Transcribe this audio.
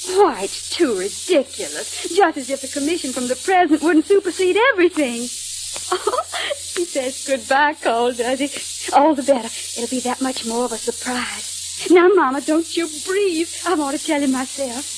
Why, it's too ridiculous. Just as if the commission from the president wouldn't supersede everything. Oh, he says goodbye, Cole, does he? All the better. It'll be that much more of a surprise. Now, Mama, don't you breathe. I want to tell him myself.